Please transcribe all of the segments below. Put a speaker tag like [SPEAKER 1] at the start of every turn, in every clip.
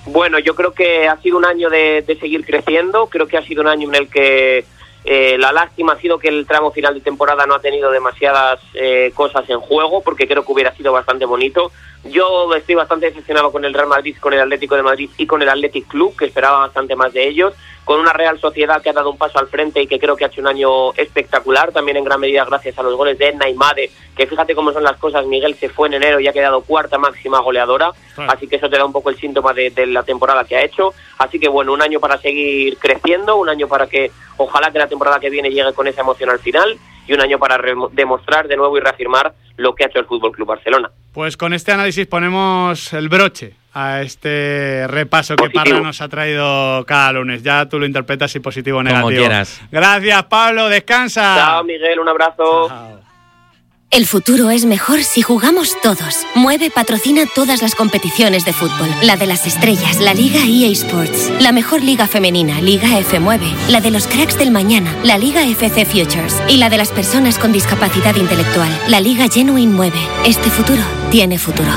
[SPEAKER 1] Bueno, yo creo que ha sido un año de seguir creciendo, creo que ha sido un año en el que la lástima ha sido que el tramo final de temporada no ha tenido demasiadas cosas en juego, porque creo que hubiera sido bastante bonito. Yo estoy bastante decepcionado con el Real Madrid, con el Atlético de Madrid y con el Athletic Club, que esperaba bastante más de ellos, con una Real Sociedad que ha dado un paso al frente y que creo que ha hecho un año espectacular, también en gran medida gracias a los goles de Edna y Made, que fíjate cómo son las cosas, Miguel se fue en enero y ha quedado cuarta máxima goleadora, así que eso te da un poco el síntoma de la temporada que ha hecho, así que bueno, un año para seguir creciendo, un año para que ojalá que la temporada que viene llegue con esa emoción al final, y un año para demostrar de nuevo y reafirmar lo que ha hecho el Fútbol Club Barcelona.
[SPEAKER 2] Pues con este análisis ponemos el broche a este repaso
[SPEAKER 1] positivo
[SPEAKER 2] que Parra nos ha traído cada lunes. Ya tú lo interpretas si positivo o negativo.
[SPEAKER 3] Como quieras.
[SPEAKER 2] Gracias, Pablo. Descansa.
[SPEAKER 1] Chao, Miguel. Un abrazo.
[SPEAKER 2] Chao.
[SPEAKER 4] El futuro es mejor si jugamos todos. Mueve patrocina todas las competiciones de fútbol. La de las estrellas, la Liga EA Sports. La mejor liga femenina, Liga F9. La de los cracks del mañana, la Liga FC Futures. Y la de las personas con discapacidad intelectual, la Liga Genuine Mueve. Este futuro tiene futuro.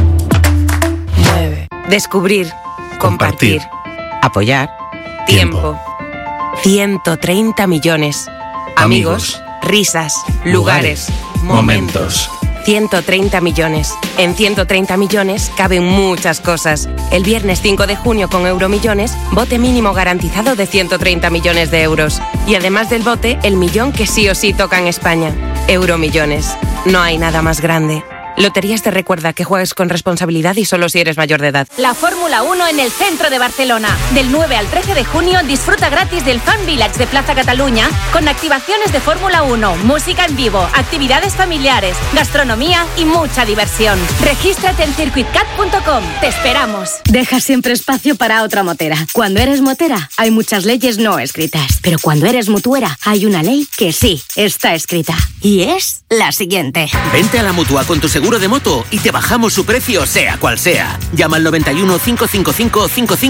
[SPEAKER 5] Mueve. Descubrir. Compartir. Apoyar. Tiempo. 130 millones. Amigos. Risas. Lugares. Momentos. 130 millones. En 130 millones caben muchas cosas. El viernes 5 de junio con Euromillones, bote mínimo garantizado de 130 millones de euros. Y además del bote, el millón que sí o sí toca en España. Euromillones. No hay nada más grande. Loterías te recuerda que juegues con responsabilidad y solo si eres mayor de edad.
[SPEAKER 6] La Fórmula 1 en el centro de Barcelona. Del 9 al 13 de junio disfruta gratis del Fan Village de Plaza Cataluña con activaciones de Fórmula 1, música en vivo, actividades familiares, gastronomía y mucha diversión. Regístrate en circuitcat.com. Te esperamos.
[SPEAKER 7] Deja siempre espacio para otra motera. Cuando eres motera hay muchas leyes no escritas, pero cuando eres mutuera hay una ley que sí está escrita. Y es la siguiente.
[SPEAKER 8] Vente a la Mutua con tu seguro de moto y te bajamos su precio sea cual sea. Llama al 91 555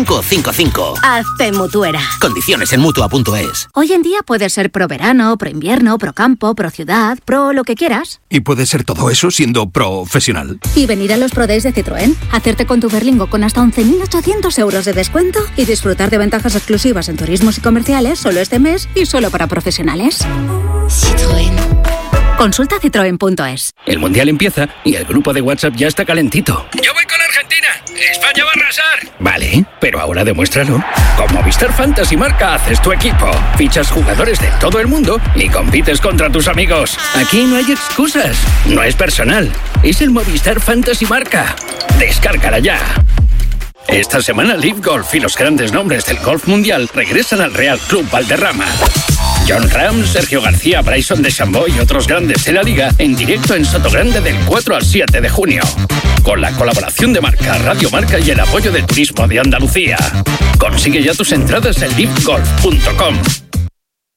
[SPEAKER 8] 5555.
[SPEAKER 7] Hazte mutuera.
[SPEAKER 8] Condiciones en Mutua.es.
[SPEAKER 7] Hoy en día puedes ser pro verano, pro invierno, pro campo, pro ciudad, pro lo que quieras.
[SPEAKER 9] Y puede ser todo eso siendo profesional.
[SPEAKER 7] Y venir a los Pro Days de Citroën, hacerte con tu Berlingo con hasta 11.800 euros de descuento y disfrutar de ventajas exclusivas en turismos y comerciales solo este mes y solo para profesionales.
[SPEAKER 4] Citroën.
[SPEAKER 7] Consulta citroen.es.
[SPEAKER 10] El Mundial empieza y el grupo de WhatsApp ya está calentito. ¡Yo voy con Argentina! ¡España va a arrasar! Vale, pero ahora demuéstralo. Con Movistar Fantasy Marca haces tu equipo. Fichas jugadores de todo el mundo y compites contra tus amigos. Aquí no hay excusas. No es personal. Es el Movistar Fantasy Marca. Descárgala ya. Esta semana Live Golf y los grandes nombres del golf mundial regresan al Real Club Valderrama. John Ram, Sergio García, Bryson DeChambeau y otros grandes de la liga en directo en Sotogrande del 4 al 7 de junio. Con la colaboración de Marca, Radio Marca y el apoyo de Turismo de Andalucía. Consigue ya tus entradas en livegolf.com.